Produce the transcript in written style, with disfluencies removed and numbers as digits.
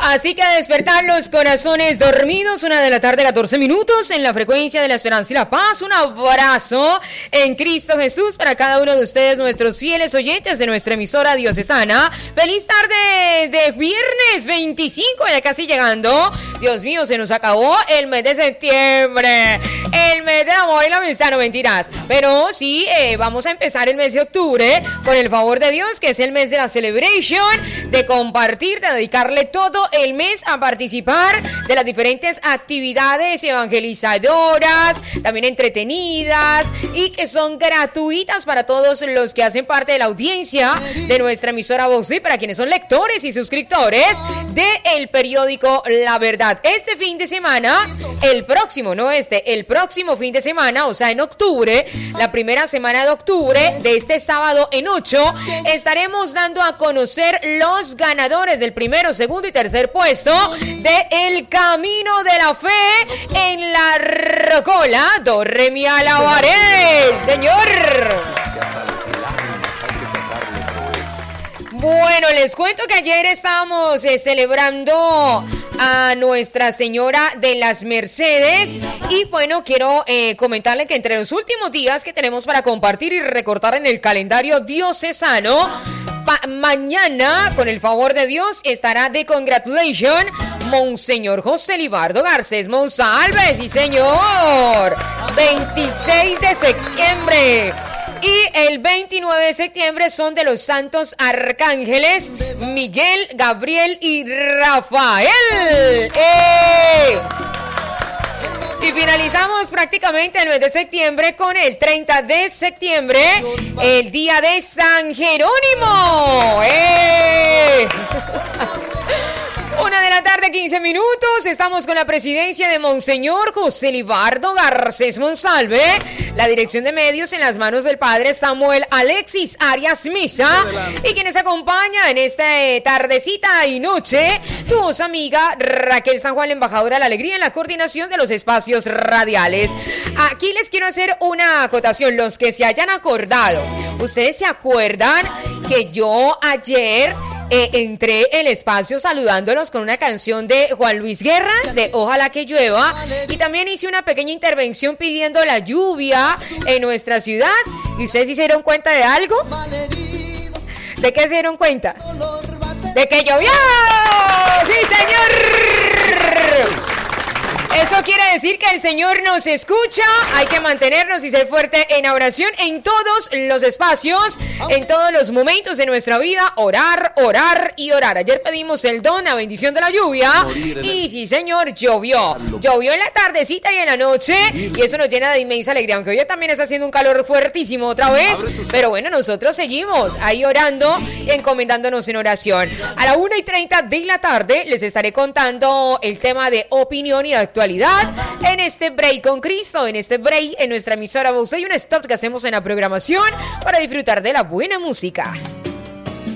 Así que a despertar los corazones dormidos, 1:14 p.m. en la frecuencia de la esperanza y la paz. Un abrazo en Cristo Jesús para cada uno de ustedes, nuestros fieles oyentes de nuestra emisora diocesana. Feliz tarde de viernes 25, ya casi llegando. Dios mío, se nos acabó el mes de septiembre, el mes del amor y la amistad, no mentiras. Pero sí, vamos a empezar el mes de octubre con el favor de Dios, que es el mes de la celebration, de compartir, de dedicarle todo el mes a participar de las diferentes actividades evangelizadoras, también entretenidas y que son gratuitas para todos los que hacen parte de la audiencia de nuestra emisora Voz D, para quienes son lectores y suscriptores del periódico La Verdad. Este fin de semana, el próximo fin de semana, o sea, en octubre, la primera semana de octubre, de este sábado en 8, estaremos dando a conocer los ganadores del primero, segundo y tercer puesto de El Camino de la Fe en la Rocola. Do re mi alabaré, Señor. Bueno, les cuento que ayer estábamos celebrando a Nuestra Señora de las Mercedes y bueno, quiero comentarle que entre los últimos días que tenemos para compartir y recortar en el calendario diocesano, mañana, con el favor de Dios, estará de congratulation Monseñor José Libardo Garcés Monsalve, sí señor, 26 de septiembre. Y el 29 de septiembre son de los santos arcángeles Miguel, Gabriel y Rafael. Y finalizamos prácticamente el mes de septiembre con el 30 de septiembre, el día de San Jerónimo. 1:15 p.m. Estamos con la presidencia de Monseñor José Libardo Garcés Monsalve, la dirección de medios en las manos del padre Samuel Alexis Arias Misa, y quienes acompaña en esta tardecita y noche, tu voz amiga Raquel San Juan, la embajadora de la alegría en la coordinación de los espacios radiales. Aquí les quiero hacer una acotación, los que se hayan acordado. ¿Ustedes se acuerdan que yo ayer entré el espacio saludándolos con una canción de Juan Luis Guerra, de Ojalá que llueva, y también hice una pequeña intervención pidiendo la lluvia en nuestra ciudad? ¿Y ustedes se dieron cuenta de algo? ¿De qué se dieron cuenta? ¡De que llovió! ¡Sí, señor! Eso quiere decir que el Señor nos escucha. Hay que mantenernos y ser fuerte en oración en todos los espacios, en todos los momentos de nuestra vida. Orar, orar y orar. Ayer pedimos el don, la bendición de la lluvia. Y sí, Señor, llovió. Llovió en la tardecita y en la noche. Y eso nos llena de inmensa alegría. Aunque hoy también está haciendo un calor fuertísimo otra vez. Pero bueno, nosotros seguimos ahí orando y encomendándonos en oración. A la 1:30 de la tarde les estaré contando el tema de opinión y de actualidad en este break con Cristo, en este break en nuestra emisora Voz. Hay un stop que hacemos en la programación para disfrutar de la buena música.